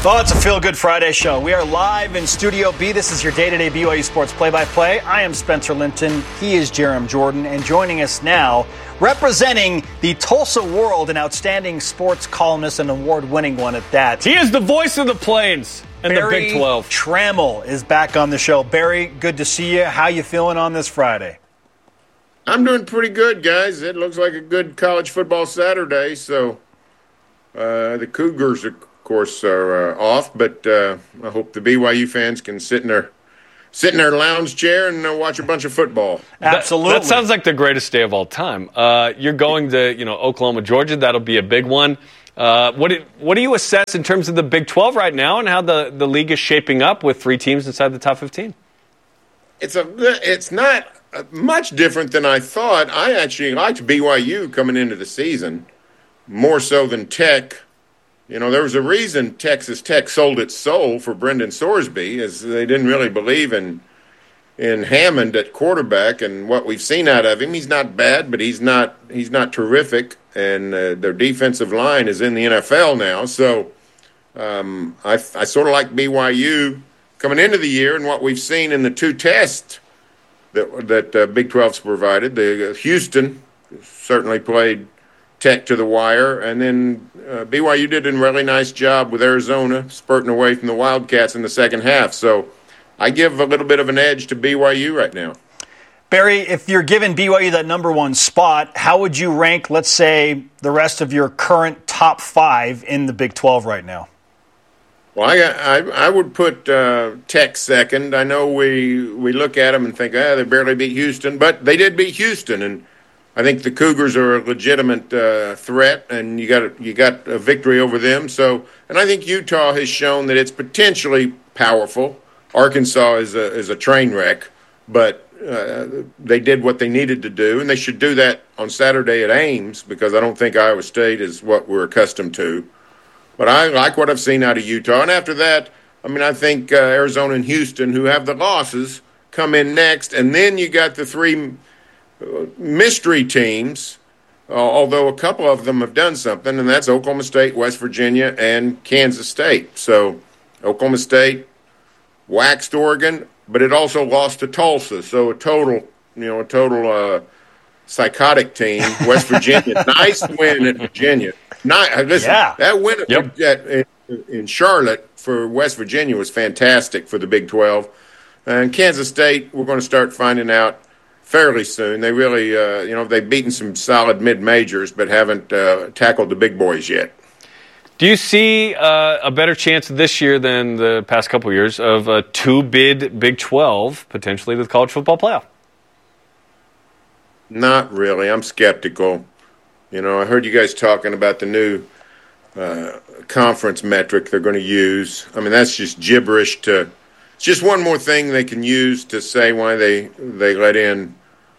Well, it's a feel-good Friday show. We are live in Studio B. This is your day-to-day BYU Sports play-by-play. I am Spencer Linton. He is Jerem Jordan. And joining us now, representing the Tulsa world, an outstanding sports columnist and award-winning one at that. He is the voice of the Plains and the Big 12. Trammell is back on the show. Barry, good to see you. How you feeling on this Friday? I'm doing pretty good, guys. It looks like a good college football Saturday. So the Cougars, of course, are off, but I hope the BYU fans can sit in their lounge chair and watch a bunch of football. Absolutely. That sounds like the greatest day of all time. You're going to, Oklahoma, Georgia. That'll be a big one. What do you assess in terms of the Big 12 right now and how the league is shaping up with 3 teams inside the top 15? It's not much different than I thought. I actually liked BYU coming into the season more so than Tech. There was a reason Texas Tech sold its soul for Brendan Sorsby, as they didn't really believe in Hammond at quarterback and what we've seen out of him. He's not bad, but he's not terrific, and their defensive line is in the NFL now. So I sort of like BYU coming into the year, and what we've seen in the 2 tests that Big 12's provided. The Houston certainly played Tech to the wire, and then BYU did a really nice job with Arizona, spurting away from the Wildcats in the second half. So I give a little bit of an edge to BYU right now. Barry, if you're giving BYU that number 1 spot, how would you rank, let's say, the rest of your current top 5 in the Big 12 right now? Well, I would put Tech second. I know we look at them and think, they barely beat Houston, but they did beat Houston, and I think the Cougars are a legitimate threat, and you got a victory over them. So, and I think Utah has shown that it's potentially powerful. Arkansas is a train wreck, but they did what they needed to do, and they should do that on Saturday at Ames, because I don't think Iowa State is what we're accustomed to. But I like what I've seen out of Utah. And after that, I think Arizona and Houston, who have the losses, come in next, and then you got the 3 mystery teams, although a couple of them have done something, and that's Oklahoma State, West Virginia, and Kansas State. So Oklahoma State waxed Oregon, but it also lost to Tulsa. So a total psychotic team. West Virginia, nice win at Virginia. That win in Charlotte for West Virginia was fantastic for the Big 12. And Kansas State, we're going to start finding out fairly soon. They really, they've beaten some solid mid-majors, but haven't tackled the big boys yet. Do you see a better chance this year than the past couple of years of a 2-bid Big 12 potentially to the college football playoff? Not really. I'm skeptical. I heard you guys talking about the new conference metric they're going to use. That's just gibberish it's just one more thing they can use to say why they let in,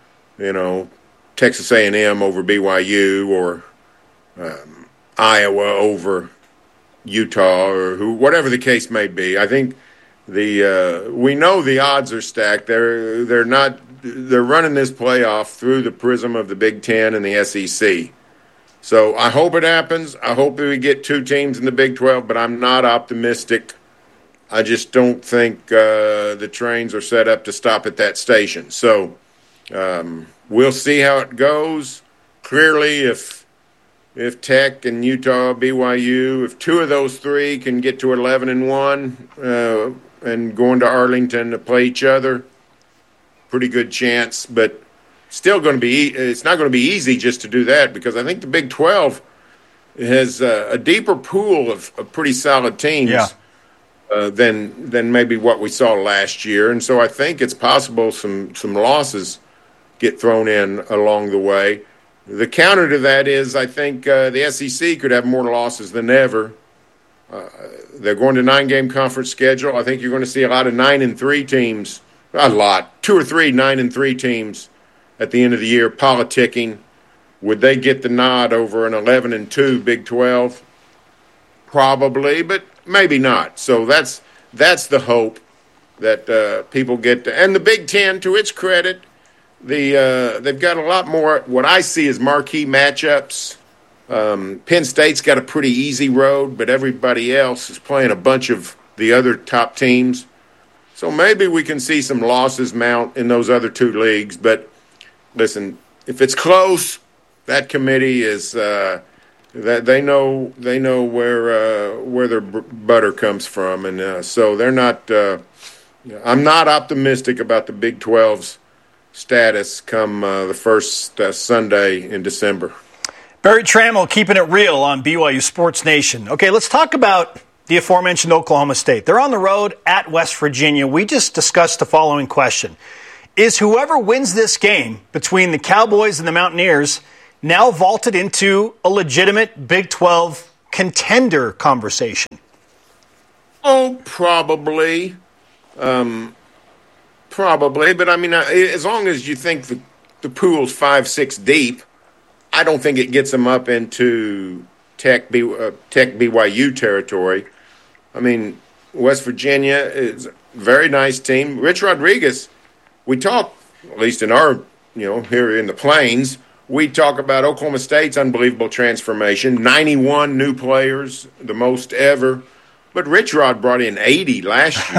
Texas A&M over BYU or Iowa over Utah or whatever the case may be. I think we know the odds are stacked. They're running this playoff through the prism of the Big Ten and the SEC. So I hope it happens. I hope that we get 2 teams in the Big 12, but I'm not optimistic. I just don't think the trains are set up to stop at that station. So we'll see how it goes. Clearly, if Tech and Utah, BYU, if 2 of those 3 can get to 11-1 and go into Arlington to play each other, pretty good chance. But still it's not going to be easy just to do that, because I think the Big 12 has a deeper pool of pretty solid teams. Yeah. Than maybe what we saw last year. And so I think it's possible some losses get thrown in along the way. The counter to that is I think the SEC could have more losses than ever. They're going to 9-game conference schedule. I think you're going to see a lot of 9-3 teams, 2 or 3 9-3 teams at the end of the year politicking. Would they get the nod over an 11-2 Big 12? Probably, but maybe not. So that's the hope that people get to. And the Big Ten, to its credit, they've got a lot more what I see as marquee matchups Penn State's got a pretty easy road, but everybody else is playing a bunch of the other top teams. So maybe we can see some losses mount in those other two leagues. But listen, if it's close, that committee is that they know where their butter comes from, and so they're not. I'm not optimistic about the Big 12's status come the first Sunday in December. Barry Trammell keeping it real on BYU Sports Nation. Okay, let's talk about the aforementioned Oklahoma State. They're on the road at West Virginia. We just discussed the following question. Is whoever wins this game between the Cowboys and the Mountaineers now vaulted into a legitimate Big 12 contender conversation? Oh, probably. Probably. But, I mean, as long as you think the pool's 5-6 deep, I don't think it gets them up into Tech BYU territory. I mean, West Virginia is a very nice team. Rich Rodriguez, we talk, at least in our, here in the Plains, we talk about Oklahoma State's unbelievable transformation, 91 new players, the most ever. But Rich Rod brought in 80 last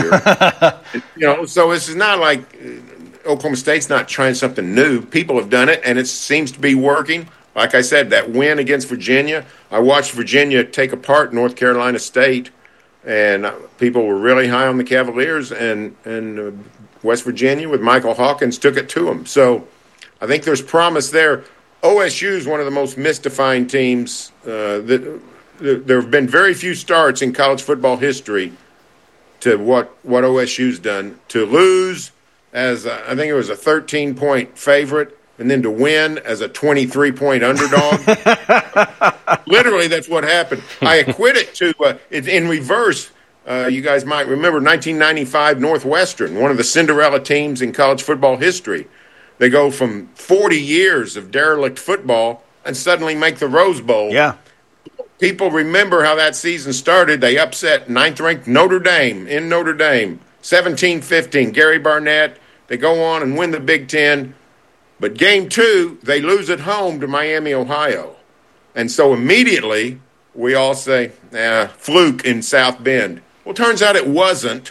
year. So this is not like Oklahoma State's not trying something new. People have done it, and it seems to be working. Like I said, that win against Virginia, I watched Virginia take apart North Carolina State, and people were really high on the Cavaliers, and West Virginia with Michael Hawkins took it to them. So I think there's promise there. OSU is one of the most mystifying teams. There have been very few starts in college football history to what OSU's done. To lose as, I think it was a 13-point favorite, and then to win as a 23-point underdog. Literally, that's what happened. I equate it to, in reverse, you guys might remember 1995 Northwestern, one of the Cinderella teams in college football history. They go from 40 years of derelict football and suddenly make the Rose Bowl. Yeah. People remember how that season started. They upset ninth-ranked Notre Dame in Notre Dame, 17-15. Gary Barnett. They go on and win the Big Ten. But game 2, they lose at home to Miami, Ohio. And so immediately we all say, fluke in South Bend. Well, turns out it wasn't.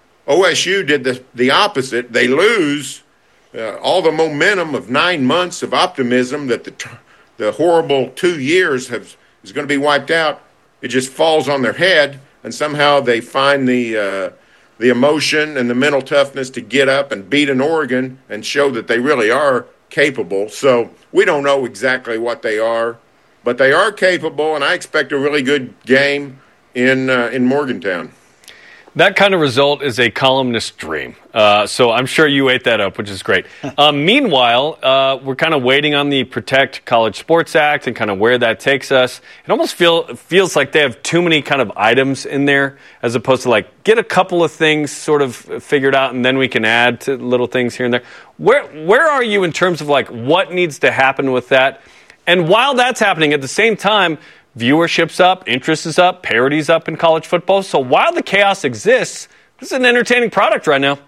OSU did the opposite. They lose all the momentum of 9 months of optimism that the horrible 2 years is going to be wiped out. It just falls on their head, and somehow they find the emotion and the mental toughness to get up and beat an Oregon and show that they really are capable. So we don't know exactly what they are, but they are capable, and I expect a really good game in Morgantown. That kind of result is a columnist dream. So I'm sure you ate that up, which is great. Meanwhile, we're kind of waiting on the Protect College Sports Act and kind of where that takes us. It almost feels like they have too many kind of items in there as opposed to like get a couple of things sort of figured out and then we can add to little things here and there. Where are you in terms of like what needs to happen with that? And while that's happening, at the same time, viewership's up, interest is up, parity's up in college football. So while the chaos exists, this is an entertaining product right now.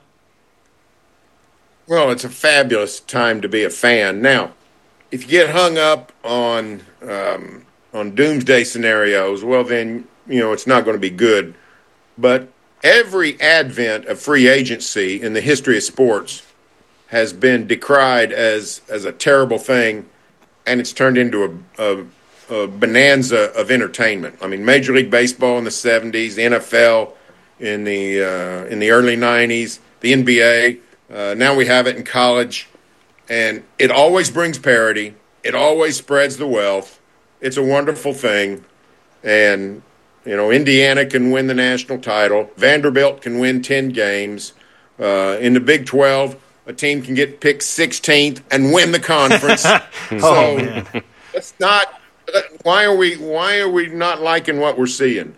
Well, it's a fabulous time to be a fan. Now, if you get hung up on doomsday scenarios, well, then, it's not going to be good. But every advent of free agency in the history of sports has been decried as a terrible thing, and it's turned into a bonanza of entertainment. I mean, Major League Baseball in the 70s, the NFL in the early 90s, the NBA. Now we have it in college, and it always brings parity. It always spreads the wealth. It's a wonderful thing, and Indiana can win the national title. Vanderbilt can win 10 games. In the Big 12, a team can get picked 16th and win the conference. Let's not. Why are we not liking what we're seeing?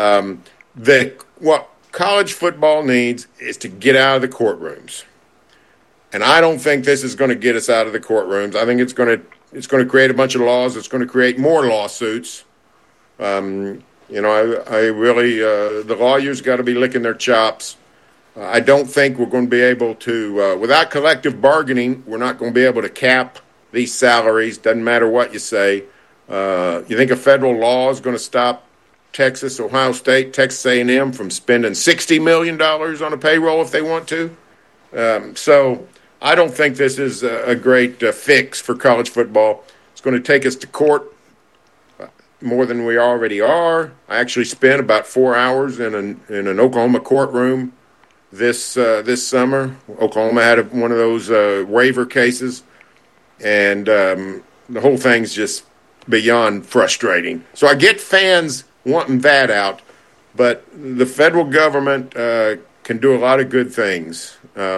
What college football needs is to get out of the courtrooms, and I don't think this is going to get us out of the courtrooms. I think it's going to create a bunch of laws. It's going to create more lawsuits. I really the lawyers got to be licking their chops. I don't think we're going to be able to without collective bargaining. We're not going to be able to cap these salaries. Doesn't matter what you say. You think a federal law is going to stop Texas, Ohio State, Texas A&M from spending $60 million on a payroll if they want to? So I don't think this is a great fix for college football. It's going to take us to court more than we already are. I actually spent about 4 hours in an Oklahoma courtroom this summer. Oklahoma had one of those waiver cases, and the whole thing's just beyond frustrating. So I get fans wanting that out, but the federal government can do a lot of good things.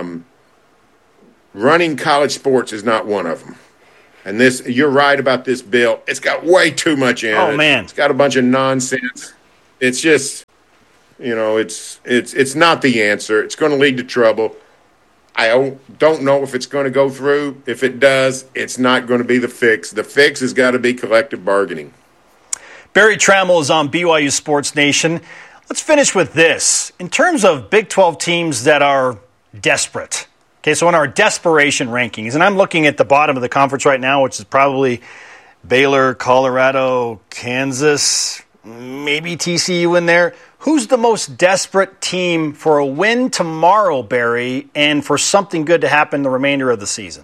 Running college sports is not one of them. And you're right about this bill. It's got way too much in it. Oh, man. It's got a bunch of nonsense. It's just, it's not the answer. It's going to lead to trouble. I don't know if it's going to go through. If it does, it's not going to be the fix. The fix has got to be collective bargaining. Barry Trammell is on BYU Sports Nation. Let's finish with this. In terms of Big 12 teams that are desperate, okay, so in our desperation rankings, and I'm looking at the bottom of the conference right now, which is probably Baylor, Colorado, Kansas, maybe TCU in there. Who's the most desperate team for a win tomorrow, Barry, and for something good to happen the remainder of the season?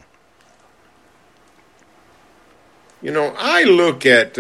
I look at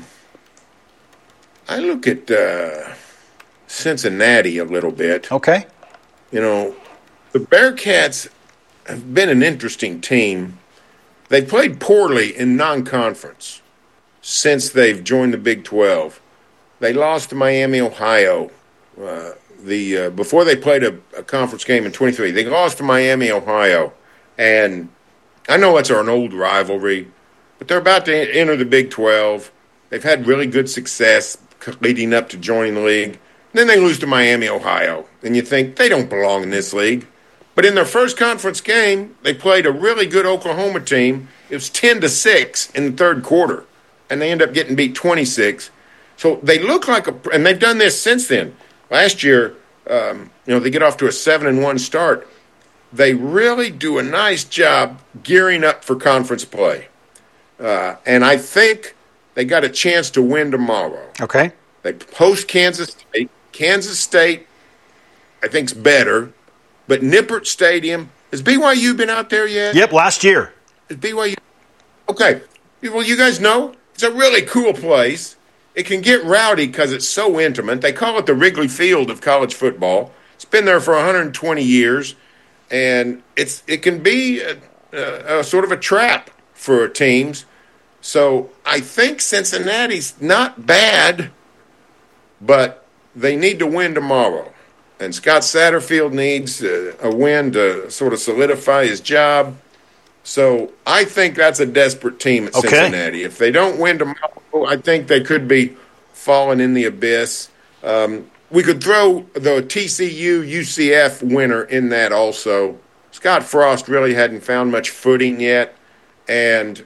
Cincinnati a little bit. Okay. The Bearcats have been an interesting team. They played poorly in non-conference since they've joined the Big 12. They lost to Miami, Ohio. Before they played a conference game in 23, they lost to Miami, Ohio. And I know that's an old rivalry, but they're about to enter the Big 12. They've had really good success leading up to joining the league. And then they lose to Miami, Ohio. And you think they don't belong in this league. But in their first conference game, they played a really good Oklahoma team. It was 10-6 in the third quarter. And they end up getting beat 26. So they look like and they've done this since then. Last year, they get off to a 7-1 start. They really do a nice job gearing up for conference play. And I think they got a chance to win tomorrow. Okay. They host Kansas State. Kansas State, I think, is better. But Nippert Stadium, has BYU been out there yet? Yep, last year. Is BYU? Okay. Well, you guys know, it's a really cool place. It can get rowdy because it's so intimate. They call it the Wrigley Field of college football. It's been there for 120 years, and it can be a sort of a trap for teams. So I think Cincinnati's not bad, but they need to win tomorrow. And Scott Satterfield needs a win to sort of solidify his job. So I think that's a desperate team at Cincinnati. If they don't win tomorrow, I think they could be falling in the abyss. We could throw the TCU-UCF winner in that also. Scott Frost really hadn't found much footing yet. And,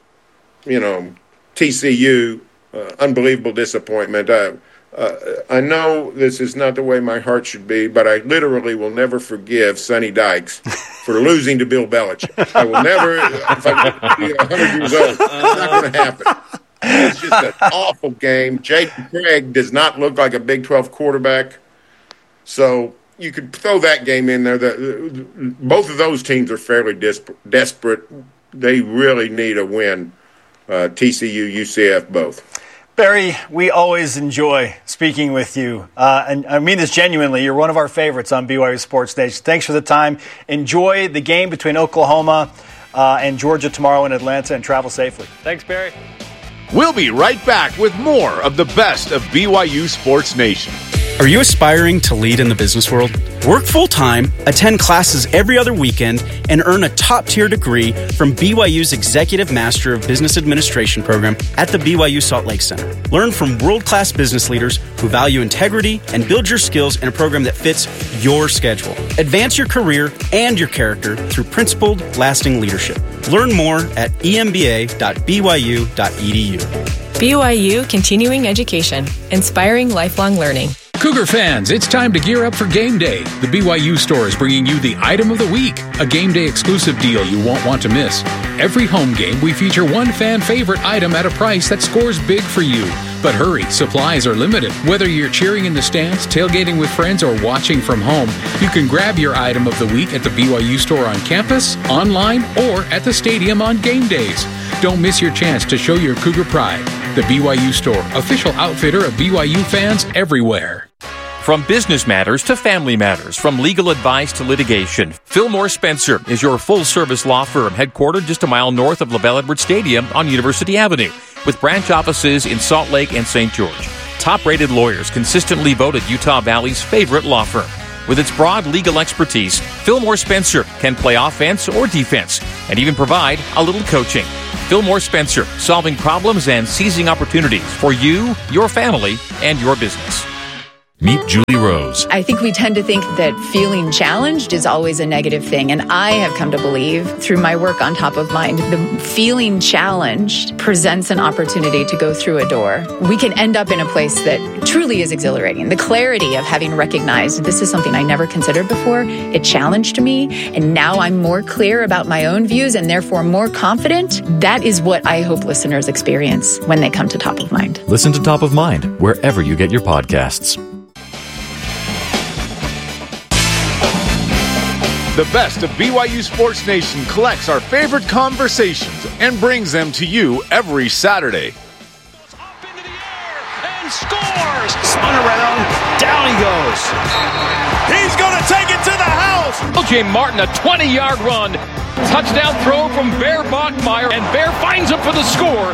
TCU, unbelievable disappointment. I know this is not the way my heart should be, but I literally will never forgive Sonny Dykes for losing to Bill Belichick. I will never, if I be 100 years old, it's not going to happen. It's just an awful game. Jaden Craig does not look like a Big 12 quarterback. So you could throw that game in there. Both of those teams are fairly desperate. They really need a win, TCU, UCF, both. Barry, we always enjoy speaking with you. And I mean this genuinely. You're one of our favorites on BYU Sports Nation. Thanks for the time. Enjoy the game between Oklahoma and Georgia tomorrow in Atlanta, and travel safely. Thanks, Barry. We'll be right back with more of the best of BYU Sports Nation. Are you aspiring to lead in the business world? Work full-time, attend classes every other weekend, and earn a top-tier degree from BYU's Executive Master of Business Administration program at the BYU Salt Lake Center. Learn from world-class business leaders who value integrity and build your skills in a program that fits your schedule. Advance your career and your character through principled, lasting leadership. Learn more at emba.byu.edu. BYU Continuing Education, inspiring lifelong learning. Cougar fans, it's time to gear up for game day. The BYU store is bringing you the item of the week, a game day exclusive deal you won't want to miss. Every home game, we feature one fan favorite item at a price that scores big for you. But hurry, supplies are limited. Whether you're cheering in the stands, tailgating with friends, or watching from home, you can grab your item of the week at the BYU store on campus, online, or at the stadium on game days. Don't miss your chance to show your Cougar pride. The BYU store, official outfitter of BYU fans everywhere. From business matters to family matters, from legal advice to litigation, Fillmore Spencer is your full-service law firm headquartered just a mile north of LaBelle Edwards Stadium on University Avenue, with branch offices in Salt Lake and St. George. Top-rated lawyers consistently voted Utah Valley's favorite law firm. With its broad legal expertise, Fillmore Spencer can play offense or defense and even provide a little coaching. Fillmore Spencer, solving problems and seizing opportunities for you, your family, and your business. Meet Julie Rose. I think we tend to think that feeling challenged is always a negative thing. And I have come to believe through my work on Top of Mind, the feeling challenged presents an opportunity to go through a door. We can end up in a place that truly is exhilarating. The clarity of having recognized this is something I never considered before. It challenged me. And now I'm more clear about my own views and therefore more confident. That is what I hope listeners experience when they come to Top of Mind. Listen to Top of Mind wherever you get your podcasts. The best of BYU Sports Nation collects our favorite conversations and brings them to you every Saturday. Up into the air and scores! Spun around, down he goes. He's going to take it to the house! LJ Martin, a 20-yard run. Touchdown throw from Bear Bachmeier, and Bear finds him for the score.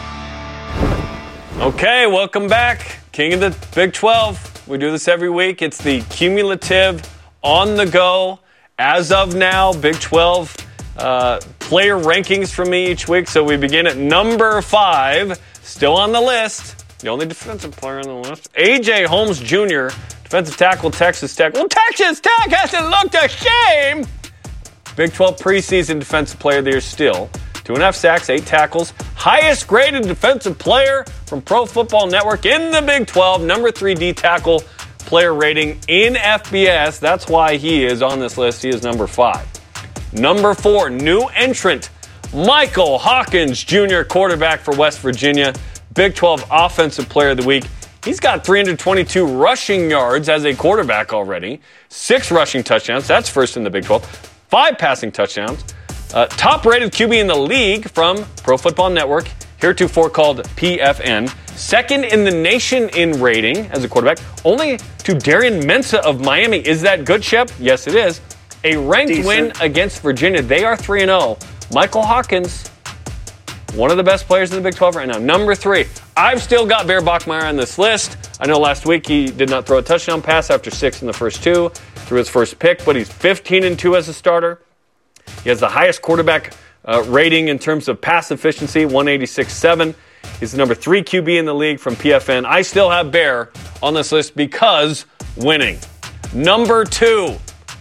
Okay, welcome back. King of the Big 12. We do this every week. It's the cumulative on-the-go. As of now, Big 12 player rankings from me each week. So we begin at number 5, still on the list. The only defensive player on the list, A.J. Holmes Jr., defensive tackle, Texas Tech. Well, Texas Tech hasn't looked a shame. Big 12 preseason defensive player of the year still. 2.5 sacks, 8 tackles. Highest graded defensive player from Pro Football Network in the Big 12. Number 3 D tackle player rating in FBS. That's why he is on this list. He is number 5. Number 4, new entrant, Michael Hawkins Jr., quarterback for West Virginia. Big 12 offensive player of the week. He's got 322 rushing yards as a quarterback already. 6 rushing touchdowns. That's first in the Big 12. 5 passing touchdowns. Top-rated QB in the league from Pro Football Network, heretofore called PFN. Second in the nation in rating as a quarterback, only to Darian Mensah of Miami. Is that good, Shep? Yes, it is. A ranked win against Virginia. They are 3-0. Michael Hawkins, one of the best players in the Big 12 right now. Number 3, I've still got Bear Bachmeier on this list. I know last week he did not throw a touchdown pass after 6 in the first 2, threw his first pick, but he's 15-2 as a starter. He has the highest quarterback rating in terms of pass efficiency, 186.7. He's the number 3 QB in the league from PFN. I still have Bear on this list because winning. Number 2,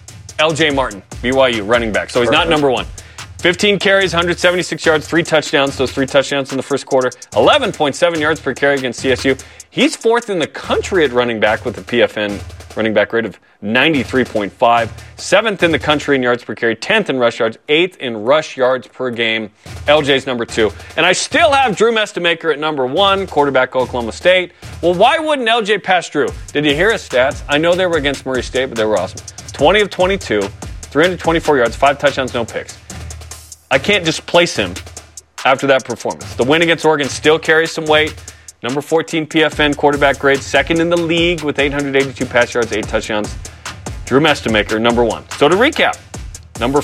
LJ Martin, BYU running back. So he's not number 1. 15 carries, 176 yards, 3 touchdowns. Those 3 touchdowns in the first quarter. 11.7 yards per carry against CSU. He's 4th in the country at running back with a PFN running back rate of 93.5. 7th in the country in yards per carry. 10th in rush yards. 8th in rush yards per game. LJ's number 2. And I still have Drew Mestamaker at number 1, quarterback Oklahoma State. Well, why wouldn't LJ pass Drew? Did you hear his stats? I know they were against Murray State, but they were awesome. 20 of 22, 324 yards, 5 touchdowns, no picks. I can't just place him after that performance. The win against Oregon still carries some weight. Number 14 PFN quarterback grade, 2nd in the league with 882 pass yards, 8 touchdowns. Drew Mestamaker, number 1. So to recap, number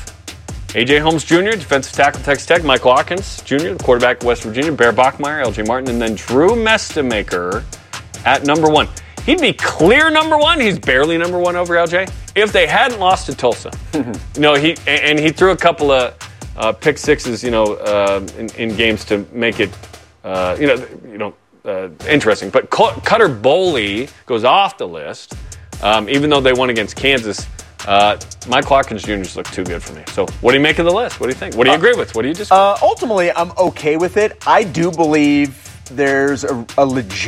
5, A.J. Holmes Jr., defensive tackle, Texas Tech. Michael Hawkins Jr., the quarterback of West Virginia. Bear Bachmeier, LJ Martin, and then Drew Mestamaker at number 1. He'd be clear number 1. He's barely number 1 over LJ if they hadn't lost to Tulsa. He threw a couple of pick sixes, in games to make it, interesting. But Cutter Boley goes off the list, even though they won against Kansas. Michael Hawkins Jr. just looked too good for me. So what do you make of the list? What do you think? What do you agree with? What do you disagree? Ultimately, I'm okay with it. I do believe there's a legit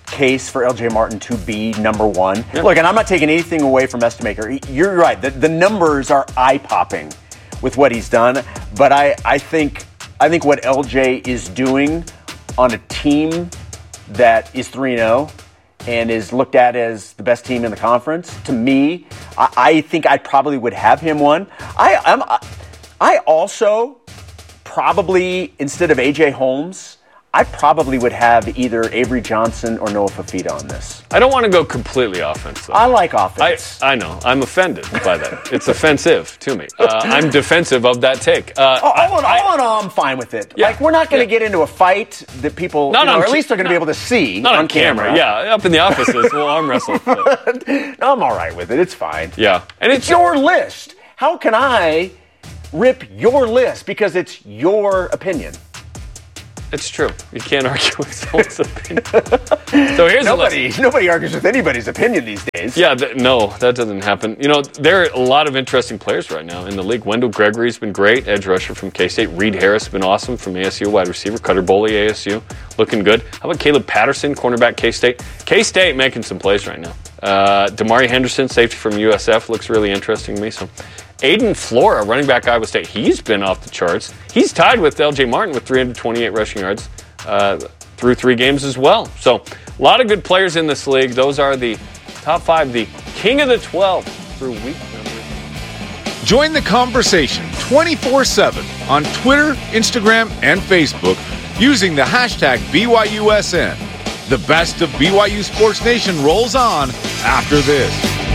case for LJ Martin to be number one. Yep. Look, and I'm not taking anything away from Estemaker. You're right. The numbers are eye-popping with what he's done. But I think what LJ is doing on a team that is 3-0 and is looked at as the best team in the conference, to me, I think I probably would have him one. I also probably, instead of A.J. Holmes, I probably would have either Avery Johnson or Noah Fifita on this. I don't want to go completely offense, though. I like offense. I know. I'm offended by that. It's offensive to me. I'm defensive of that take. All in all, I'm fine with it. Yeah, like, we're not going to get into a fight that people, or at least they're going to be able to see on camera. Yeah, up in the offices, we'll arm wrestle. No, I'm all right with it. It's fine. Yeah. And it's your list. How can I rip your list because it's your opinion? It's true. You can't argue with someone's opinion. So here's nobody argues with anybody's opinion these days. Yeah, no, that doesn't happen. You know, there are a lot of interesting players right now in the league. Wendell Gregory's been great, edge rusher from K-State. Reed Harris has been awesome from ASU, wide receiver. Cutter Boley, ASU, looking good. How about Caleb Patterson, cornerback, K-State? K-State making some plays right now. Damari Henderson, safety from USF, looks really interesting to me. So Aiden Flora, running back Iowa State, he's been off the charts. He's tied with LJ Martin with 328 rushing yards through 3 games as well. So a lot of good players in this league. Those are the top 5, the king of the 12 through week number. Join the conversation 24/7 on Twitter, Instagram, and Facebook using the hashtag BYUSN. The best of BYU Sports Nation rolls on after this.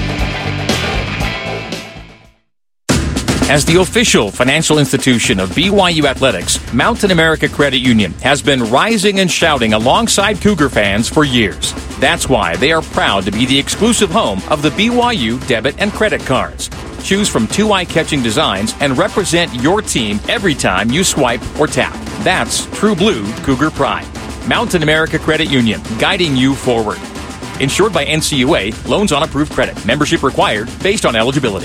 As the official financial institution of BYU Athletics, Mountain America Credit Union has been rising and shouting alongside Cougar fans for years. That's why they are proud to be the exclusive home of the BYU debit and credit cards. Choose from 2 eye-catching designs and represent your team every time you swipe or tap. That's true blue Cougar pride. Mountain America Credit Union, guiding you forward. Insured by NCUA, loans on approved credit. Membership required based on eligibility.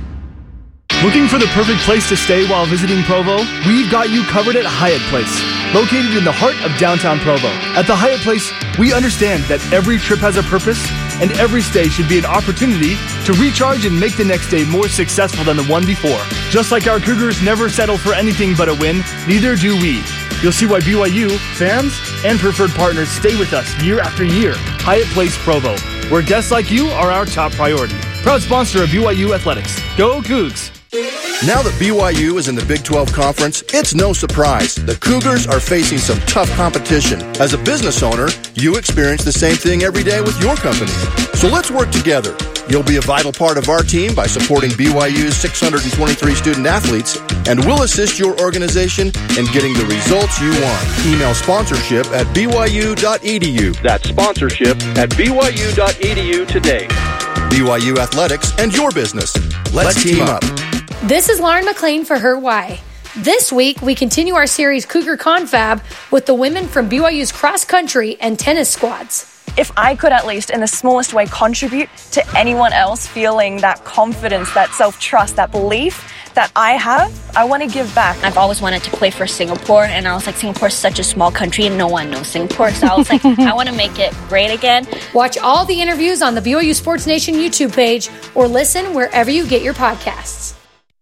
Looking for the perfect place to stay while visiting Provo? We've got you covered at Hyatt Place, located in the heart of downtown Provo. At the Hyatt Place, we understand that every trip has a purpose, and every stay should be an opportunity to recharge and make the next day more successful than the one before. Just like our Cougars never settle for anything but a win, neither do we. You'll see why BYU, fans, and preferred partners stay with us year after year. Hyatt Place Provo, where guests like you are our top priority. Proud sponsor of BYU Athletics. Go Cougs! Now that BYU is in the Big 12 Conference, it's no surprise the Cougars are facing some tough competition. As a business owner, you experience the same thing every day with your company. So let's work together. You'll be a vital part of our team by supporting BYU's 623 student athletes, and we'll assist your organization in getting the results you want. Email sponsorship at byu.edu. That's sponsorship at byu.edu today. BYU Athletics and your business. Let's team up. This is Lauren McLean for Her Why. This week, we continue our series Cougar Confab with the women from BYU's cross country and tennis squads. If I could at least in the smallest way contribute to anyone else feeling that confidence, that self-trust, that belief that I have, I want to give back. I've always wanted to play for Singapore, and I was like, Singapore's such a small country and no one knows Singapore, so I was like, I want to make it great again. Watch all the interviews on the BYU Sports Nation YouTube page or listen wherever you get your podcasts.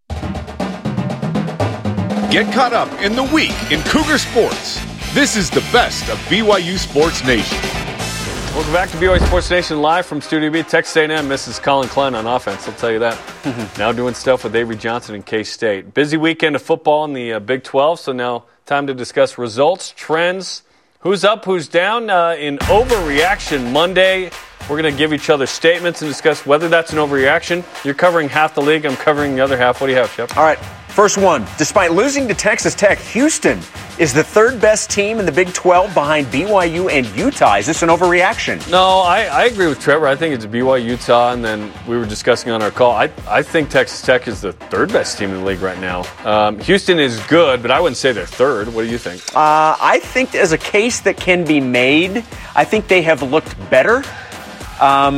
Get caught up in the week in Cougar sports. This is the best of BYU Sports Nation. Welcome back to BYU Sports Nation live from Studio B. Texas A&M misses Colin Klein on offense, I'll tell you that. Now doing stuff with Avery Johnson and K-State. Busy weekend of football in the Big 12, so now time to discuss results, trends, who's up, who's down. In Overreaction Monday, we're going to give each other statements and discuss whether that's an overreaction. You're covering half the league, I'm covering the other half. What do you have, Shep? All right. First one, despite losing to Texas Tech, Houston is the 3rd best team in the Big 12 behind BYU and Utah. Is this an overreaction? No, I agree with Trevor. I think it's BYU, Utah, and then we were discussing on our call. I think Texas Tech is the 3rd best team in the league right now. Houston is good, but I wouldn't say they're 3rd. What do you think? I think there's a case that can be made. I think they have looked better.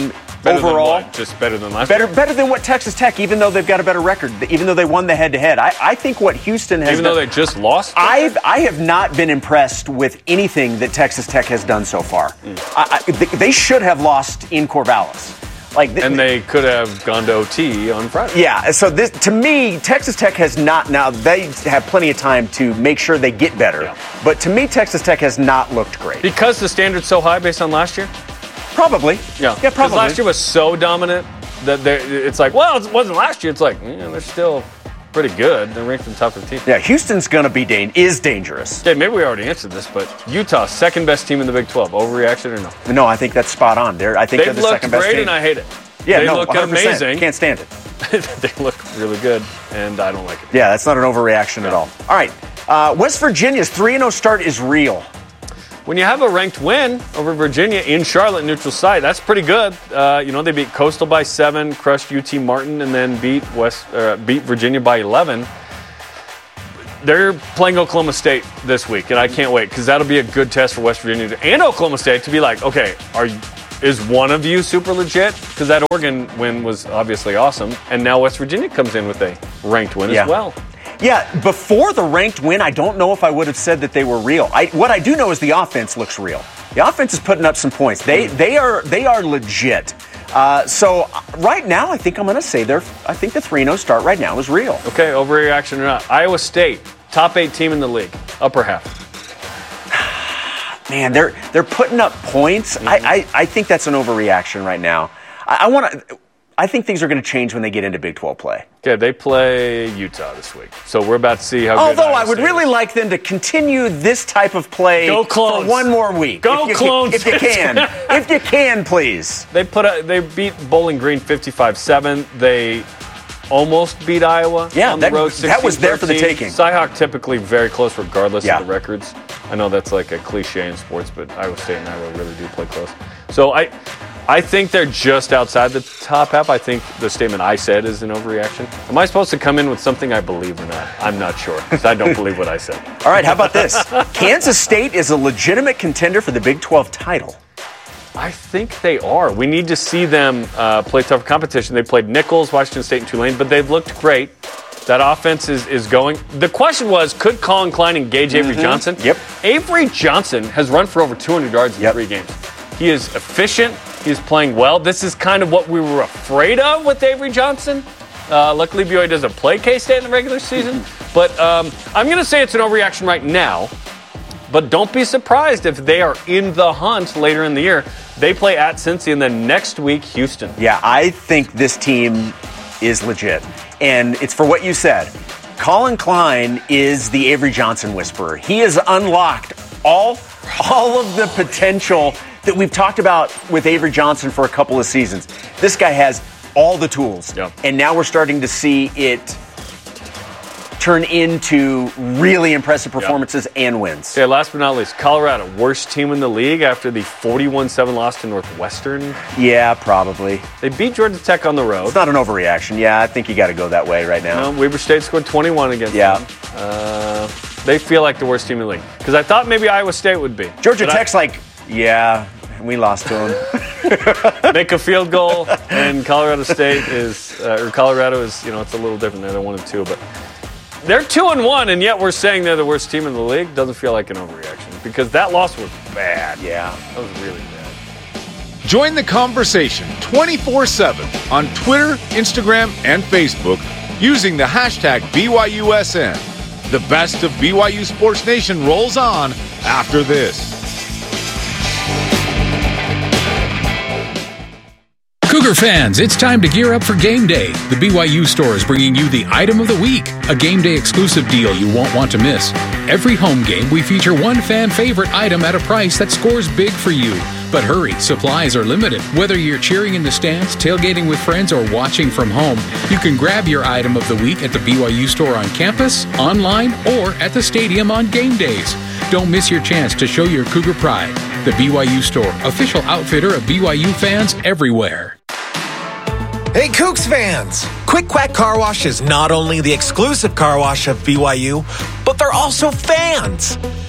overall. Than what? Just better than last year? Better than what Texas Tech, even though they've got a better record, even though they won the head-to-head. I think what Houston has Even though they just lost? I have not been impressed with anything that Texas Tech has done so far. They should have lost in Corvallis. And they could have gone to OT on Friday. Yeah, so to me, Texas Tech has not. Now, they have plenty of time to make sure they get better. Yeah. But to me, Texas Tech has not looked great. Because the standard's so high based on last year? Probably. Yeah, probably. Last year was so dominant that it's like, well, it wasn't last year. It's like, they're still pretty good. They're ranked in the top 15. Yeah, Houston's going to be dangerous. Okay, maybe we already answered this, but Utah, second best team in the Big 12. Overreaction or no? No, I think that's spot on. I think they're the second best team. They've looked great, and I hate it. Yeah, they look 100%. amazing. Can't stand it. They look really good, and I don't like it. Yeah, that's not an overreaction at all. All right, West Virginia's 3-0 start is real. When you have a ranked win over Virginia in Charlotte neutral site, that's pretty good. They beat Coastal by 7, crushed UT Martin, and then beat Virginia by 11. They're playing Oklahoma State this week, and I can't wait because that'll be a good test for West Virginia and Oklahoma State to be like, okay, is one of you super legit? Because that Oregon win was obviously awesome, and now West Virginia comes in with a ranked win as well. Yeah, before the ranked win, I don't know if I would have said that they were real. What I do know is the offense looks real. The offense is putting up some points. They are legit. So right now, I think I'm going to say I think the 3-0 start right now is real. Okay, overreaction or not. Iowa State, top 8 team in the league, upper half. Man, they're putting up points. Mm-hmm. I think that's an overreaction right now. I think things are going to change when they get into Big 12 play. Okay, they play Utah this week, so we're about to see how. Although I would really like them to continue this type of play for one more week. Clones! If you can, if you can, please. They beat Bowling Green 55-7. They almost beat Iowa. Yeah, on the road 16-13. That was there for the taking. Cyhawk typically very close regardless of the records. I know that's like a cliche in sports, but Iowa State and Iowa really do play close. So I think they're just outside the top half. I think the statement I said is an overreaction. Am I supposed to come in with something I believe or not? I'm not sure, because I don't believe what I said. All right, how about this? Kansas State is a legitimate contender for the Big 12 title. I think they are. We need to see them play tougher competition. They played Nichols, Washington State, and Tulane, but they've looked great. That offense is going. The question was, could Colin Klein engage Avery Johnson? Yep. Avery Johnson has run for over 200 yards in 3 games. He is efficient. He's playing well. This is kind of what we were afraid of with Avery Johnson. Luckily, BYU doesn't play K-State in the regular season. But I'm going to say it's an overreaction right now. But don't be surprised if they are in the hunt later in the year. They play at Cincy, and then next week, Houston. Yeah, I think this team is legit. And it's for what you said. Colin Klein is the Avery Johnson whisperer. He has unlocked all of the potential that we've talked about with Avery Johnson for a couple of seasons. This guy has all the tools. Yep. And now we're starting to see it turn into really impressive performances and wins. Yeah, last but not least, Colorado, worst team in the league after the 41-7 loss to Northwestern. Yeah, probably. They beat Georgia Tech on the road. It's not an overreaction. Yeah, I think you got to go that way right now. No, Weber State scored 21 against them. They feel like the worst team in the league. Because I thought maybe Iowa State would be. Georgia Tech's we lost to them. Make a field goal, and Colorado State is, Colorado is, it's a little different. They're 1-2, but they're 2-1, and yet we're saying they're the worst team in the league. Doesn't feel like an overreaction because that loss was bad. Yeah, that was really bad. Join the conversation 24/7 on Twitter, Instagram, and Facebook using the hashtag BYUSN. The best of BYU Sports Nation rolls on after this. Cougar fans, it's time to gear up for game day. The BYU store is bringing you the item of the week, a game day exclusive deal you won't want to miss. Every home game, we feature one fan favorite item at a price that scores big for you. But hurry, supplies are limited. Whether you're cheering in the stands, tailgating with friends, or watching from home, you can grab your item of the week at the BYU store on campus, online, or at the stadium on game days. Don't miss your chance to show your Cougar pride. The BYU store, official outfitter of BYU fans everywhere. Hey, Cougs fans! Quick Quack Car Wash is not only the exclusive car wash of BYU, but they're also fans.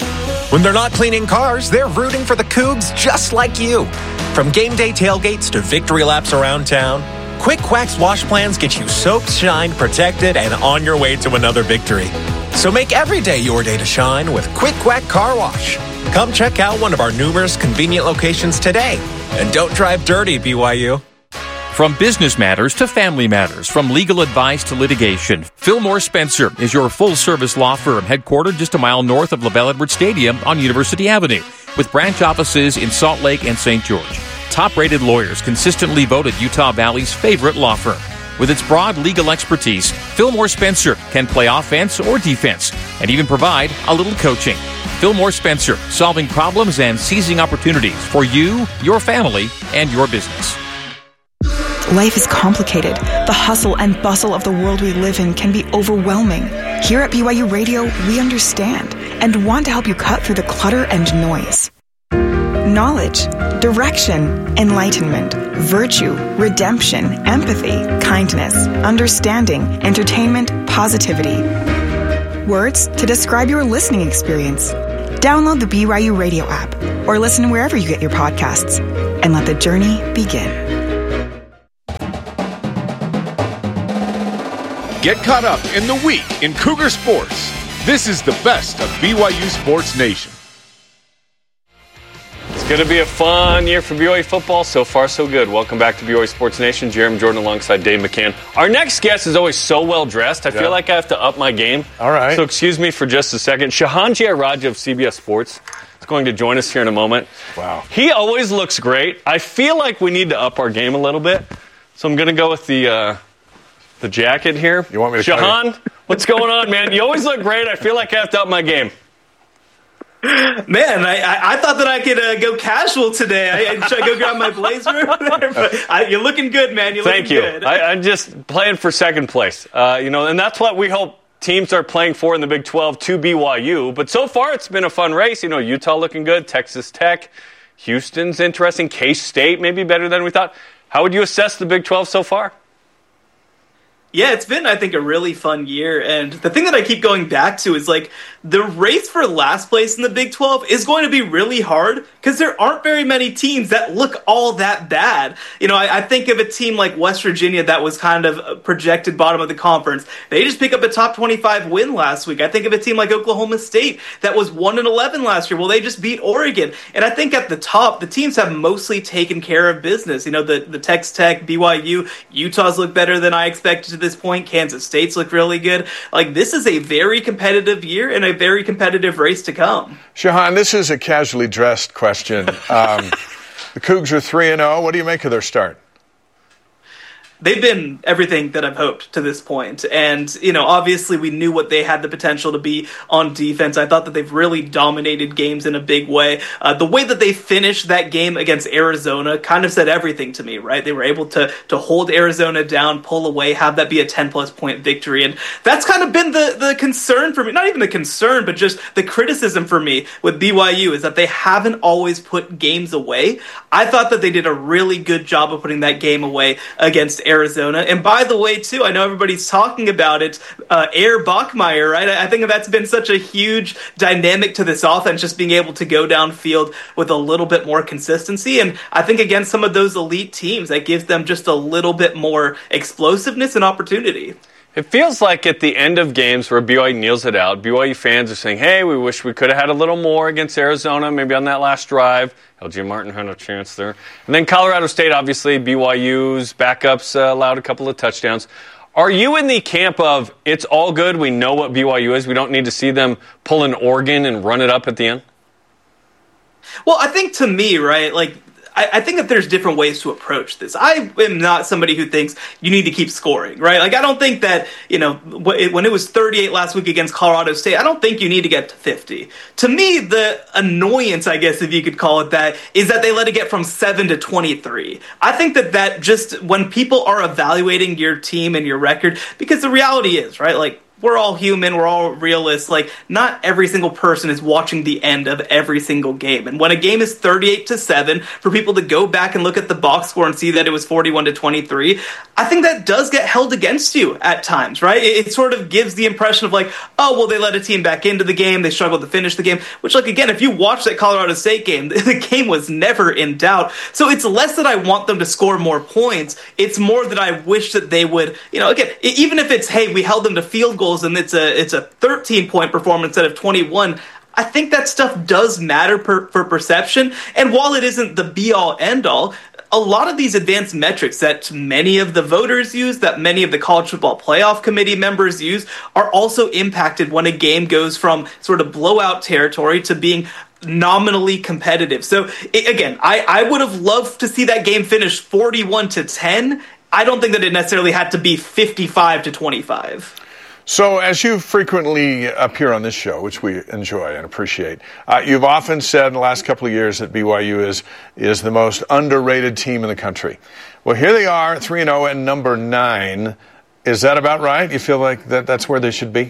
When they're not cleaning cars, they're rooting for the Cougs just like you. From game day tailgates to victory laps around town, Quick Quack's wash plans get you soaked, shined, protected, and on your way to another victory. So make every day your day to shine with Quick Quack Car Wash. Come check out one of our numerous convenient locations today. And don't drive dirty, BYU. From business matters to family matters, from legal advice to litigation, Fillmore Spencer is your full-service law firm headquartered just a mile north of LaBelle Edwards Stadium on University Avenue, with branch offices in Salt Lake and St. George. Top-rated lawyers consistently voted Utah Valley's favorite law firm. With its broad legal expertise, Fillmore Spencer can play offense or defense and even provide a little coaching. Fillmore Spencer, solving problems and seizing opportunities for you, your family, and your business. Life is complicated. The hustle and bustle of the world we live in can be overwhelming. Here at BYU Radio, we understand and want to help you cut through the clutter and noise. Knowledge, direction, enlightenment, virtue, redemption, empathy, kindness, understanding, entertainment, positivity. Words to describe your listening experience. Download the BYU Radio app or listen wherever you get your podcasts and let the journey begin. Get caught up in the week in Cougar sports. This is the best of BYU Sports Nation. It's going to be a fun year for BYU football. So far, so good. Welcome back to BYU Sports Nation. Jeremy Jordan alongside Dave McCann. Our next guest is always so well dressed. I feel like I have to up my game. All right. So excuse me for just a second. Shahan Jayarajah of CBS Sports is going to join us here in a moment. Wow. He always looks great. I feel like we need to up our game a little bit. So I'm going to go with the jacket here. You want me to Shahan, what's going on, man? You always look great. I feel like I have to up my game. Man, I thought that I could go casual today. Should I go grab my blazer? You're looking good, man. Thank you. I'm just playing for second place. And that's what we hope teams are playing for in the Big 12 to BYU. But so far, it's been a fun race. Utah looking good, Texas Tech, Houston's interesting, K-State maybe better than we thought. How would you assess the Big 12 so far? Yeah, it's been, I think, a really fun year. And the thing that I keep going back to is, the race for last place in the Big 12 is going to be really hard because there aren't very many teams that look all that bad. I think of a team like West Virginia that was kind of projected bottom of the conference. They just pick up a top 25 win last week. I think of a team like Oklahoma State that was 1-11 last year. Well, they just beat Oregon. And I think at the top, the teams have mostly taken care of business. The Texas Tech, BYU, Utah's look better than I expected to this point. Kansas State's look really good. This is a very competitive year and a very competitive race to come. Shahan, this is a casually dressed question. The Cougs are 3-0. What do you make of their start? They've been everything that I've hoped to this point. And, obviously we knew what they had the potential to be on defense. I thought that they've really dominated games in a big way. The way that they finished that game against Arizona kind of said everything to me, right? They were able to hold Arizona down, pull away, have that be a 10-plus point victory. And that's kind of been the concern for me. Not even the concern, but just the criticism for me with BYU is that they haven't always put games away. I thought that they did a really good job of putting that game away against Arizona. And by the way, too, I know everybody's talking about it, Air Bachmeier, right? I think that's been such a huge dynamic to this offense, just being able to go downfield with a little bit more consistency. And I think against some of those elite teams, that gives them just a little bit more explosiveness and opportunity. It feels like at the end of games where BYU kneels it out, BYU fans are saying, hey, we wish we could have had a little more against Arizona, maybe on that last drive. LJ Martin had a chance there. And then Colorado State, obviously, BYU's backups allowed a couple of touchdowns. Are you in the camp of, it's all good, we know what BYU is, we don't need to see them pull an Oregon and run it up at the end? Well, I think to me, right, I think that there's different ways to approach this. I am not somebody who thinks you need to keep scoring, right? I don't think that, when it was 38 last week against Colorado State, I don't think you need to get to 50. To me, the annoyance, I guess, if you could call it that, is that they let it get from 7 to 23. I think that just when people are evaluating your team and your record, because the reality is, right, we're all human, we're all realists. Like, not every single person is watching the end of every single game. And when a game is 38-7, for people to go back and look at the box score and see that it was 41-23, I think that does get held against you at times, right? It sort of gives the impression of like, oh, well, they let a team back into the game, they struggled to finish the game, which, like, again, if you watch that Colorado State game, the game was never in doubt. So it's less that I want them to score more points, it's more that I wish that they would, again, even if it's, hey, we held them to field goals and it's a 13-point performance instead of 21, I think that stuff does matter for perception. And while it isn't the be-all, end-all, a lot of these advanced metrics that many of the voters use, that many of the College Football Playoff Committee members use, are also impacted when a game goes from sort of blowout territory to being nominally competitive. So, again, I would have loved to see that game finish 41-10. I don't think that it necessarily had to be 55-25. So, as you frequently appear on this show, which we enjoy and appreciate, you've often said in the last couple of years that BYU is the most underrated team in the country. Well, here they are, 3-0 and number 9. Is that about right? You feel like that's where they should be?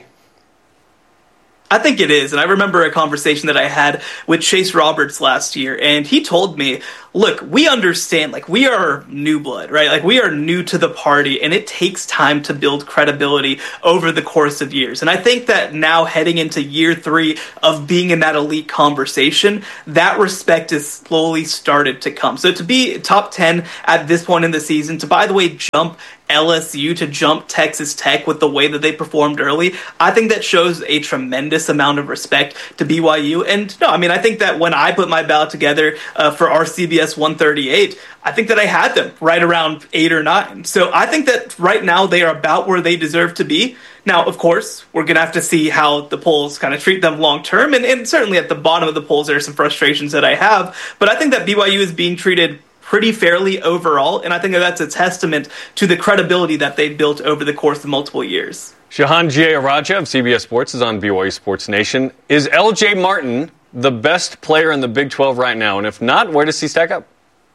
I think it is, and I remember a conversation that I had with Chase Roberts last year, and he told me, look, we understand, like, we are new blood, right? Like, we are new to the party, and it takes time to build credibility over the course of years. And I think that now, heading into year 3 of being in that elite conversation, that respect has slowly started to come. So to be top 10 at this point in the season, to, by the way, jump LSU, to jump Texas Tech with the way that they performed early, I think that shows a tremendous amount of respect to BYU. And no, I mean, I think that when I put my ballot together for our CBS 138, I think that I had them right around 8 or 9. So I think that right now they are about where they deserve to be. Now, of course, we're going to have to see how the polls kind of treat them long term. And certainly at the bottom of the polls, there are some frustrations that I have. But I think that BYU is being treated pretty fairly overall, and I think that's a testament to the credibility that they've built over the course of multiple years. Jahan Giayaraja of CBS Sports is on BYU Sports Nation. Is L.J. Martin the best player in the Big 12 right now? And if not, where does he stack up?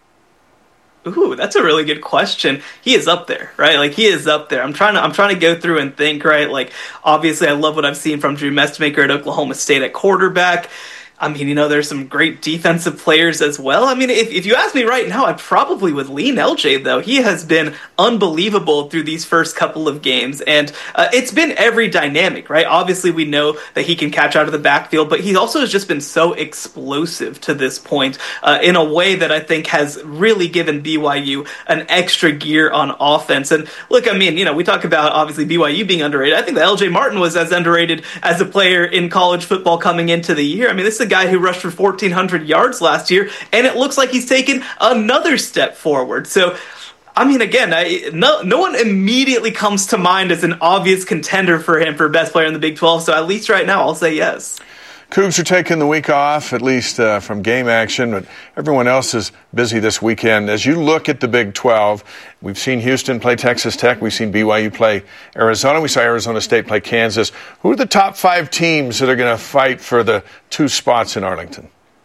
Ooh, that's a really good question. He is up there, right? Like, he is up there. I'm trying to go through and think, right? Like, obviously, I love what I've seen from Drew Mestemaker at Oklahoma State at quarterback. I mean, there's some great defensive players as well. I mean, if you ask me right now, I probably would lean LJ, though. He has been unbelievable through these first couple of games, and it's been every dynamic, right? Obviously, we know that he can catch out of the backfield, but he also has just been so explosive to this point in a way that I think has really given BYU an extra gear on offense. And look, I mean, we talk about, obviously, BYU being underrated. I think that LJ Martin was as underrated as a player in college football coming into the year. I mean, this is a guy who rushed for 1,400 yards last year, and it looks like he's taken another step forward. So, I mean, again, no one immediately comes to mind as an obvious contender for him for best player in the Big 12, so at least right now, I'll say yes. Cougs are taking the week off, at least from game action, but everyone else is busy this weekend. As you look at the Big 12, we've seen Houston play Texas Tech. We've seen BYU play Arizona. We saw Arizona State play Kansas. Who are the top 5 teams that are going to fight for the 2 spots in Arlington?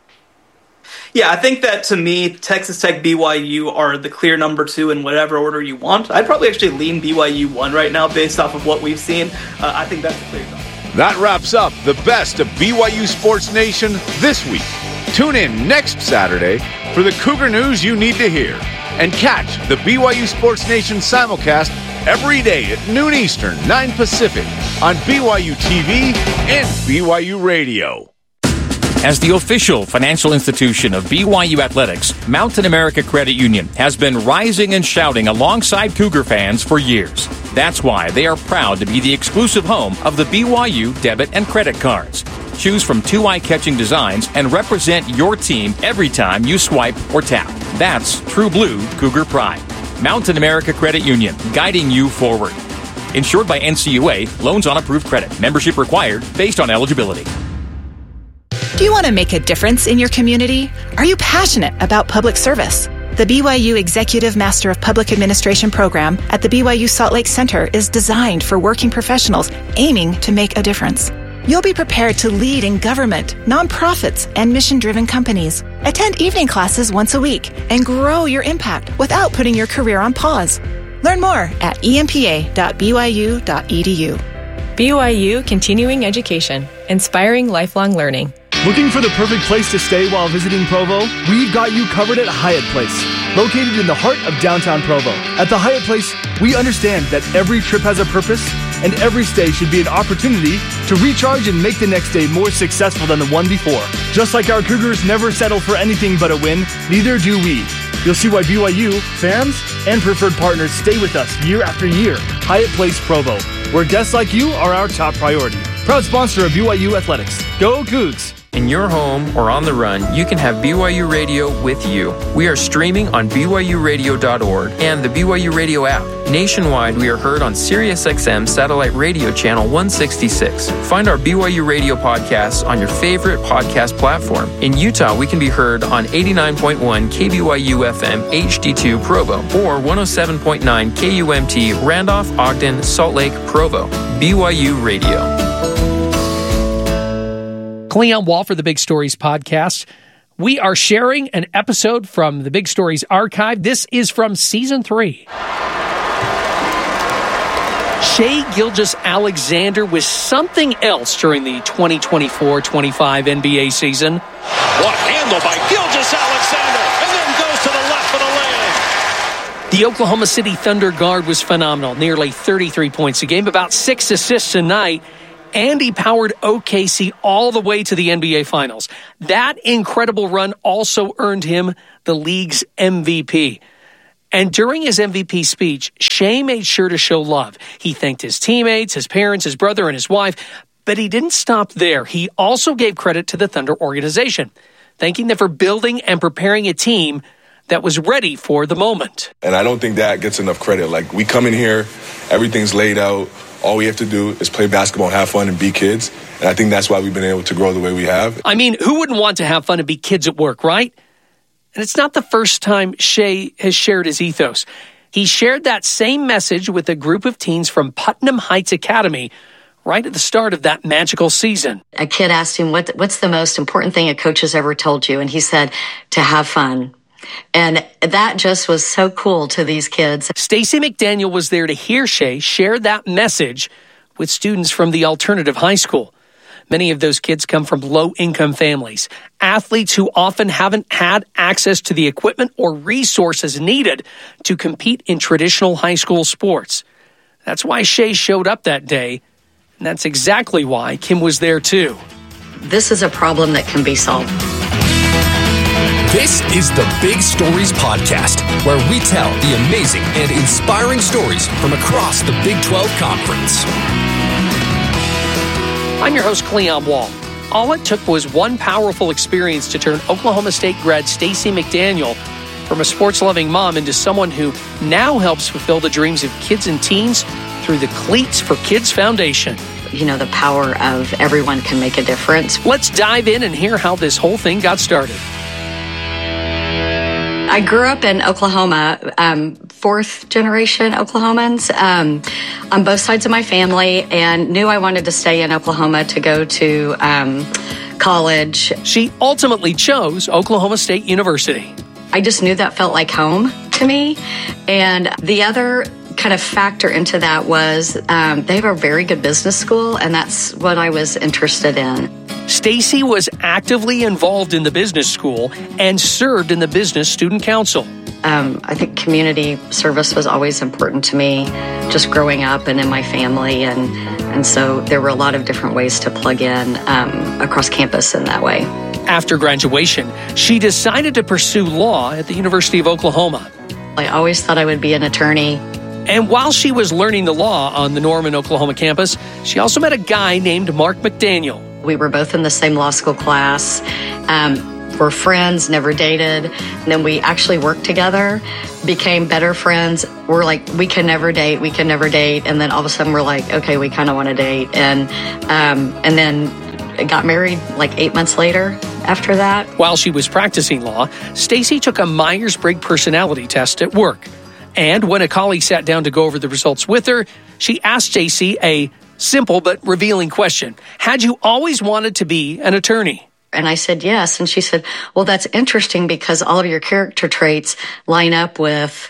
Yeah, I think that, to me, Texas Tech, BYU are the clear number 2 in whatever order you want. I'd probably actually lean BYU 1 right now based off of what we've seen. I think that's a clear number. That wraps up the best of BYU Sports Nation this week. Tune in next Saturday for the Cougar news you need to hear. And catch the BYU Sports Nation simulcast every day at noon Eastern, 9 Pacific on BYU TV and BYU Radio. As the official financial institution of BYU Athletics, Mountain America Credit Union has been rising and shouting alongside Cougar fans for years. That's why they are proud to be the exclusive home of the BYU debit and credit cards. Choose from 2 eye-catching designs and represent your team every time you swipe or tap. That's true blue Cougar pride. Mountain America Credit Union, guiding you forward. Insured by NCUA, loans on approved credit. Membership required based on eligibility. Do you want to make a difference in your community? Are you passionate about public service? The BYU Executive Master of Public Administration program at the BYU Salt Lake Center is designed for working professionals aiming to make a difference. You'll be prepared to lead in government, nonprofits, and mission-driven companies. Attend evening classes once a week and grow your impact without putting your career on pause. Learn more at empa.byu.edu. BYU Continuing Education, inspiring lifelong learning. Looking for the perfect place to stay while visiting Provo? We've got you covered at Hyatt Place, located in the heart of downtown Provo. At the Hyatt Place, we understand that every trip has a purpose, and every stay should be an opportunity to recharge and make the next day more successful than the one before. Just like our Cougars never settle for anything but a win, neither do we. You'll see why BYU, fans, and preferred partners stay with us year after year. Hyatt Place Provo, where guests like you are our top priority. Proud sponsor of BYU Athletics. Go Cougs! In your home or on the run, you can have BYU Radio with you. We are streaming on BYURadio.org and the BYU Radio app. Nationwide, we are heard on SiriusXM Satellite Radio Channel 166. Find our BYU Radio podcasts on your favorite podcast platform. In Utah, we can be heard on 89.1 KBYU FM HD2 Provo or 107.9 KUMT Randolph, Ogden, Salt Lake, Provo. BYU Radio. Cleon Wall for the Big Stories podcast. We are sharing an episode from the Big Stories archive. This is from Season 3. Shai Gilgeous-Alexander was something else during the 2024-25 NBA season. What handle by Gilgeous-Alexander, and then goes to the left for the lay-in. The Oklahoma City Thunder guard was phenomenal, nearly 33 points a game, about 6 assists a night. And he powered OKC all the way to the NBA Finals. That incredible run also earned him the league's MVP. And during his MVP speech, Shai made sure to show love. He thanked his teammates, his parents, his brother, and his wife. But he didn't stop there. He also gave credit to the Thunder organization, thanking them for building and preparing a team that was ready for the moment. And I don't think that gets enough credit. Like, we come in here, everything's laid out. All we have to do is play basketball and have fun and be kids. And I think that's why we've been able to grow the way we have. I mean, who wouldn't want to have fun and be kids at work, right? And it's not the first time Shai has shared his ethos. He shared that same message with a group of teens from Putnam Heights Academy right at the start of that magical season. A kid asked him, what's the most important thing a coach has ever told you? And he said, to have fun. And that just was so cool to these kids. Stacey McDaniel was there to hear Shai share that message with students from the alternative high school. Many of those kids come from low-income families, athletes who often haven't had access to the equipment or resources needed to compete in traditional high school sports. That's why Shai showed up that day, and that's exactly why Kim was there too. This is a problem that can be solved. This is the Big Stories Podcast, where we tell the amazing and inspiring stories from across the Big 12 Conference. I'm your host, Cleon Wall. All it took was one powerful experience to turn Oklahoma State grad Stacey McDaniel from a sports-loving mom into someone who now helps fulfill the dreams of kids and teens through the Cleats for Kids Foundation. You know, the power of everyone can make a difference. Let's dive in and hear how this whole thing got started. I grew up in Oklahoma, fourth generation Oklahomans on both sides of my family, and knew I wanted to stay in Oklahoma to go to college. She ultimately chose Oklahoma State University. I just knew that felt like home to me. And the other kind of factor into that was they have a very good business school, and that's what I was interested in. Stacey was actively involved in the business school and served in the Business Student Council. I think community service was always important to me, just growing up and in my family. And so there were a lot of different ways to plug in across campus in that way. After graduation, she decided to pursue law at the University of Oklahoma. I always thought I would be an attorney. And while she was learning the law on the Norman, Oklahoma campus, she also met a guy named Mark McDaniel. We were both in the same law school class. We're friends, never dated. And then we actually worked together, became better friends. We're like, we can never date. And then all of a sudden we're like, okay, we kind of want to date. And then got married like 8 months later after that. While she was practicing law, Stacey took a Myers-Briggs personality test at work. And when a colleague sat down to go over the results with her, she asked Stacey a simple but revealing question. Had you always wanted to be an attorney? And I said yes. And she said, well, that's interesting because all of your character traits line up with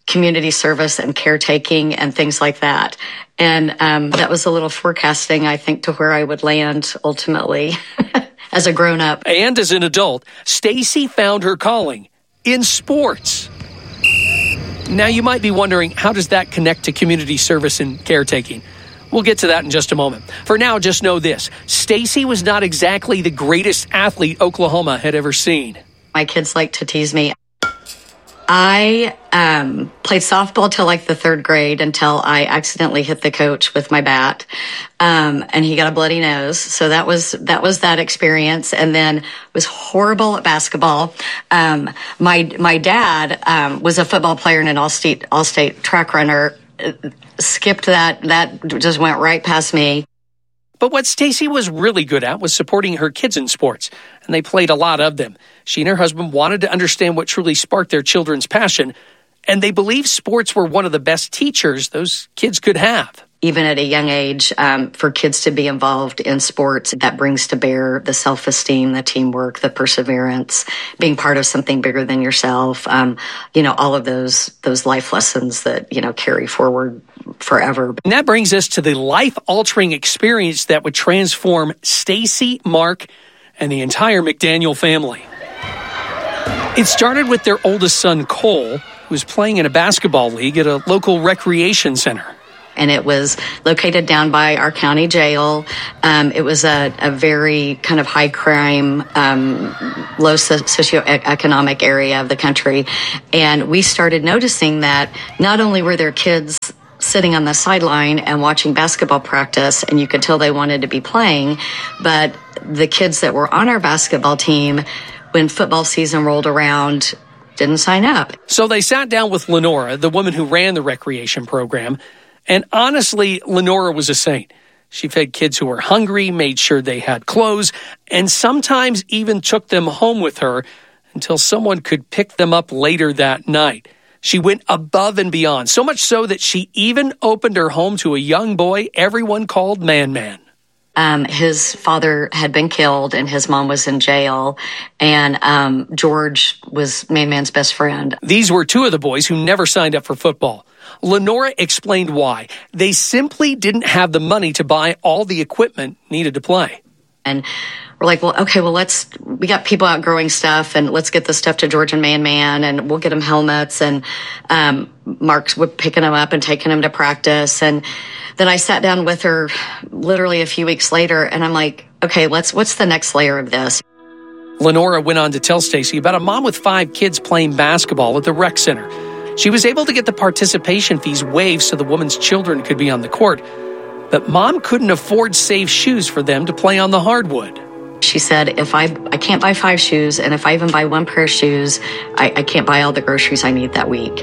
community service and caretaking and things like that. And that was a little forecasting, I think, to where I would land ultimately as a grown-up. And as an adult, Stacy found her calling in sports. Now, you might be wondering, how does that connect to community service and caretaking? We'll get to that in just a moment. For now, just know this. Stacy was not exactly the greatest athlete Oklahoma had ever seen. My kids like to tease me. I played softball till like the 3rd grade until I accidentally hit the coach with my bat, and he got a bloody nose. So that was that experience. And then was horrible at basketball. My dad was a football player and an all-state track runner. Skipped that. That just went right past me. But what Stacy was really good at was supporting her kids in sports, and they played a lot of them. She and her husband wanted to understand what truly sparked their children's passion, and they believed sports were one of the best teachers those kids could have. Even at a young age, for kids to be involved in sports, that brings to bear the self-esteem, the teamwork, the perseverance, being part of something bigger than yourself, all of those life lessons that, carry forward forever. And that brings us to the life-altering experience that would transform Stacy, Mark, and the entire McDaniel family. It started with their oldest son, Cole, who was playing in a basketball league at a local recreation center. And it was located down by our county jail. It was a very kind of high crime, low socioeconomic area of the country. And we started noticing that not only were there kids sitting on the sideline and watching basketball practice, and you could tell they wanted to be playing, but the kids that were on our basketball team, when football season rolled around, didn't sign up. So they sat down with Lenora, the woman who ran the recreation program. And honestly, Lenora was a saint. She fed kids who were hungry, made sure they had clothes, and sometimes even took them home with her until someone could pick them up later that night. She went above and beyond, so much so that she even opened her home to a young boy everyone called Man-Man. His father had been killed and his mom was in jail, and George was Man-Man's best friend. These were 2 of the boys who never signed up for football. Lenora explained why. They simply didn't have the money to buy all the equipment needed to play. And we're like, we got people out growing stuff, and let's get this stuff to George and Man-Man, and we'll get them helmets. And Mark's picking them up and taking them to practice. And then I sat down with her literally a few weeks later, and I'm like, okay, what's the next layer of this? Lenora went on to tell Stacy about a mom with 5 kids playing basketball at the rec center. She was able to get the participation fees waived so the woman's children could be on the court, but Mom couldn't afford safe shoes for them to play on the hardwood. She said, if I can't buy 5 shoes, and if I even buy 1 pair of shoes, I can't buy all the groceries I need that week.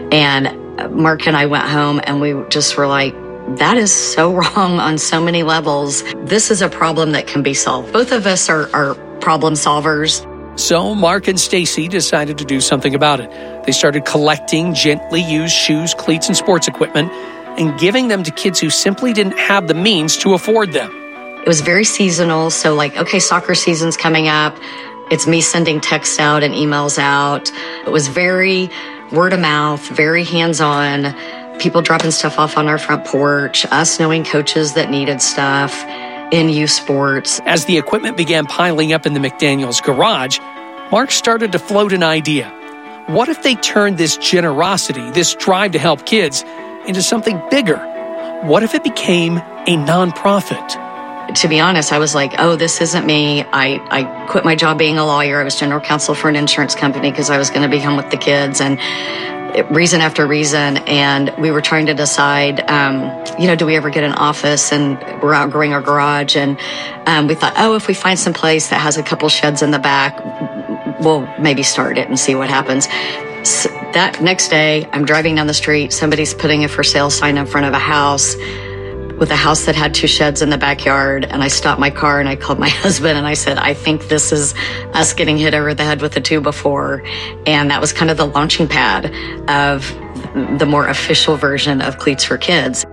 And Mark and I went home, and we just were like, that is so wrong on so many levels. This is a problem that can be solved. Both of us are problem solvers. So Mark and Stacy decided to do something about it. They started collecting gently used shoes, cleats, and sports equipment and giving them to kids who simply didn't have the means to afford them. It was very seasonal. So okay, soccer season's coming up. It's me sending texts out and emails out. It was very word of mouth, very hands-on. People dropping stuff off on our front porch, us knowing coaches that needed stuff in youth sports. As the equipment began piling up in the McDaniels garage, Mark started to float an idea. What if they turned this generosity, this drive to help kids, into something bigger? What if it became a nonprofit? To be honest, I was like, oh, this isn't me. I quit my job being a lawyer. I was general counsel for an insurance company because I was going to be home with the kids, and reason after reason. And we were trying to decide, do we ever get an office? And we're outgrowing our garage. And we thought, if we find some place that has a couple sheds in the back, we'll maybe start it and see what happens. So that next day, I'm driving down the street. Somebody's putting a for sale sign in front of a house with a house that had 2 sheds in the backyard. And I stopped my car and I called my husband and I said, I think this is us getting hit over the head with the 2x4. And that was kind of the launching pad of the more official version of Cleats for Kids.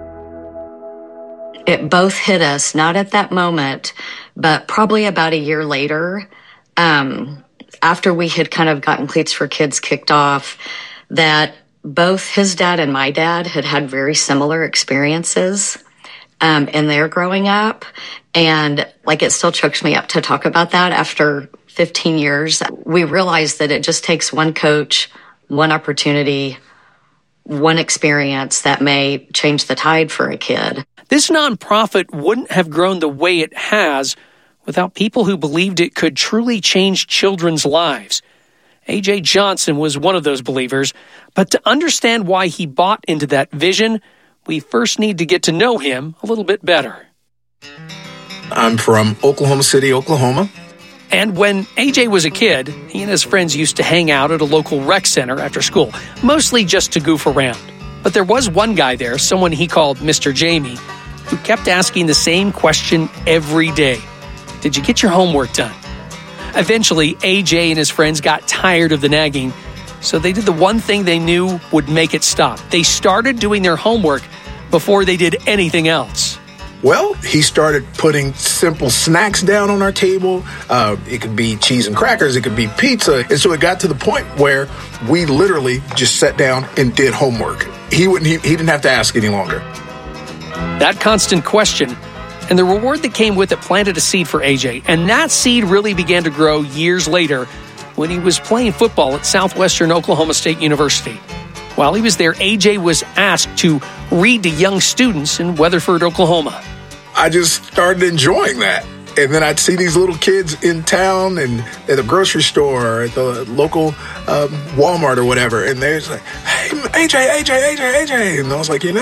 It both hit us, not at that moment, but probably about a year later, after we had kind of gotten Cleats for Kids kicked off, that both his dad and my dad had very similar experiences in their growing up. And like, it still chokes me up to talk about that after 15 years. We realized that it just takes one coach, one opportunity, one experience that may change the tide for a kid. This nonprofit wouldn't have grown the way it has without people who believed it could truly change children's lives. A.J. Johnson was one of those believers, but to understand why he bought into that vision, we first need to get to know him a little bit better. I'm from Oklahoma City, Oklahoma. And when A.J. was a kid, he and his friends used to hang out at a local rec center after school, mostly just to goof around. But there was one guy there, someone he called Mr. Jamie, who kept asking the same question every day. Did you get your homework done? Eventually, A.J. and his friends got tired of the nagging, so they did the one thing they knew would make it stop. They started doing their homework before they did anything else. Well, he started putting simple snacks down on our table. It could be cheese and crackers. It could be pizza. And so it got to the point where we literally just sat down and did homework. He didn't have to ask any longer. That constant question and the reward that came with it planted a seed for AJ. And that seed really began to grow years later when he was playing football at Southwestern Oklahoma State University. While he was there, AJ was asked to read to young students in Weatherford, Oklahoma. I just started enjoying that. And then I'd see these little kids in town and at the grocery store, at the local Walmart or whatever. And they're like, hey, AJ. And I was like,